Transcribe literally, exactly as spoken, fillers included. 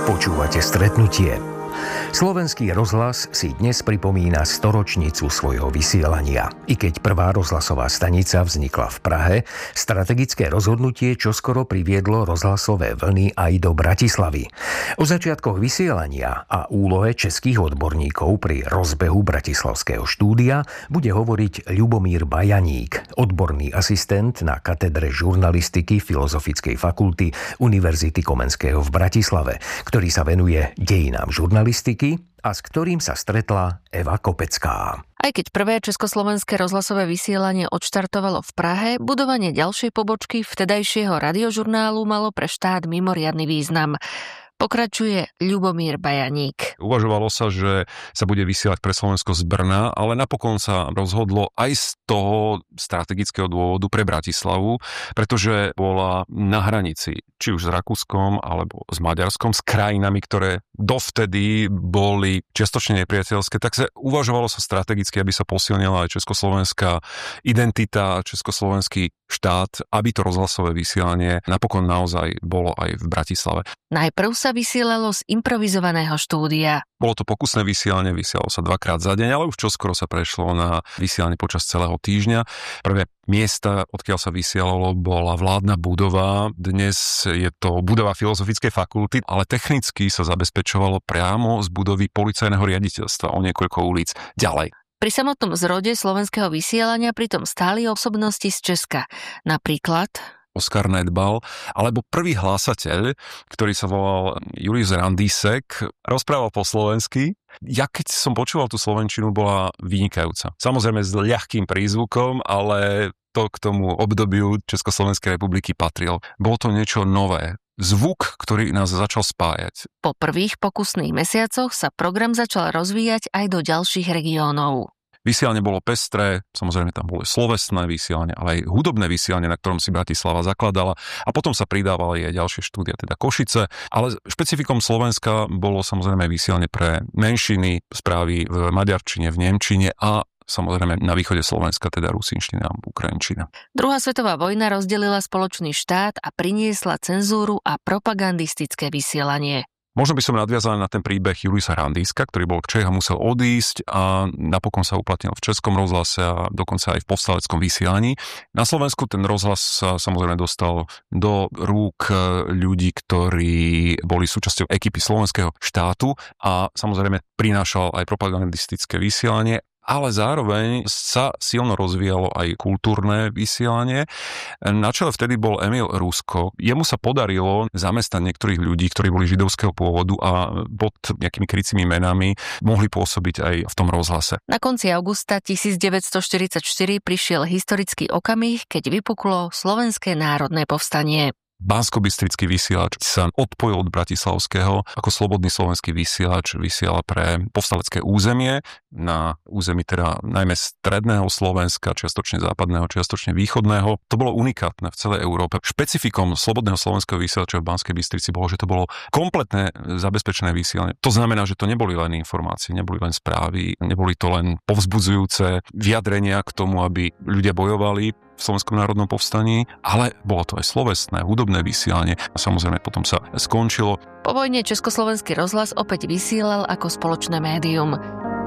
Počúvate Stretnutie. Slovenský rozhlas si dnes pripomína storočnicu svojho vysielania. I keď prvá rozhlasová stanica vznikla v Prahe, strategické rozhodnutie čoskoro priviedlo rozhlasové vlny aj do Bratislavy. O začiatkoch vysielania a úlohe českých odborníkov pri rozbehu bratislavského štúdia bude hovoriť Ľubomír Bajaník, odborný asistent na katedre žurnalistiky Filozofickej fakulty Univerzity Komenského v Bratislave, ktorý sa venuje dejinám žurnalistiky a s ktorým sa stretla Eva Kopecká. Aj keď prvé československé rozhlasové vysielanie odštartovalo v Prahe, budovanie ďalšej pobočky vtedajšieho radiožurnálu malo pre štát mimoriadny význam. Pokračuje Ľubomír Bajaník. Uvažovalo sa, že sa bude vysielať pre Slovensko z Brna, ale napokon sa rozhodlo aj z toho strategického dôvodu pre Bratislavu, pretože bola na hranici, či už s Rakúskom alebo s Maďarskom, s krajinami, ktoré dovtedy boli čiastočne nepriateľské, tak sa uvažovalo sa strategicky, aby sa posilnila aj československá identita, československý štát, aby to rozhlasové vysielanie napokon naozaj bolo aj v Bratislave. Najprv sa vysielalo z improvizovaného štúdia. Bolo to pokusné vysielanie, vysielalo sa dvakrát za deň, ale už čoskoro sa prešlo na vysielanie počas celého týždňa. Prvé miesta, odkiaľ sa vysielalo, bola vládna budova. Dnes je to budova Filozofickej fakulty, ale technicky sa zabezpečovalo priamo z budovy policajného riaditeľstva o niekoľko ulic ďalej. Pri samotnom zrode slovenského vysielania pritom stáli osobnosti z Česka. Napríklad Oskar Nedbal, alebo prvý hlásateľ, ktorý sa volal Julius Randísek, rozprával po slovensky. Ja keď som počúval tú slovenčinu, bola vynikajúca. Samozrejme s ľahkým prízvukom, ale to k tomu obdobiu Československej republiky patril. Bolo to niečo nové. Zvuk, ktorý nás začal spájať. Po prvých pokusných mesiacoch sa program začal rozvíjať aj do ďalších regiónov. Vysielanie bolo pestré, samozrejme tam bolo slovesné vysielanie, ale aj hudobné vysielanie, na ktorom si Bratislava zakladala, a potom sa pridávali aj ďalšie štúdia, teda Košice, ale špecifikom Slovenska bolo samozrejme vysielanie pre menšiny, správy v maďarčine, v nemčine a samozrejme na východe Slovenska, teda rusínština a ukrajinčina. Druhá svetová vojna rozdelila spoločný štát a priniesla cenzúru a propagandistické vysielanie. Možno by som nadviazal na ten príbeh Juliusa Randíska, ktorý bol Čech a musel odísť a napokon sa uplatnil v Českom rozhlase a dokonca aj v povstaleckom vysielaní. Na Slovensku ten rozhlas sa samozrejme dostal do rúk ľudí, ktorí boli súčasťou ekipy slovenského štátu a samozrejme prinášal aj propagandistické vysielanie, ale zároveň sa silno rozvíjalo aj kultúrne vysielanie. Na čele vtedy bol Emil Rusko. Jemu sa podarilo zamestnať niektorých ľudí, ktorí boli židovského pôvodu a pod nejakými krycími menami mohli pôsobiť aj v tom rozhlase. Na konci augusta devätnásťstoštyridsaťštyri prišiel historický okamih, keď vypuklo Slovenské národné povstanie. Banskobystrický vysielač sa odpojil od bratislavského ako slobodný slovenský vysielač, vysiela pre povstalecké územie, na území teda najmä stredného Slovenska, čiastočne západného, čiastočne východného. To bolo unikátne v celej Európe. Špecifikom slobodného slovenského vysielača v Banskej Bystrici bolo, že to bolo kompletné zabezpečené vysielanie. To znamená, že to neboli len informácie, neboli len správy, neboli to len povzbudzujúce vyjadrenia k tomu, aby ľudia bojovali v Slovenskom národnom povstaní, ale bolo to aj slovesné, hudobné vysielanie a samozrejme potom sa skončilo. Po vojne Československý rozhlas opäť vysielal ako spoločné médium.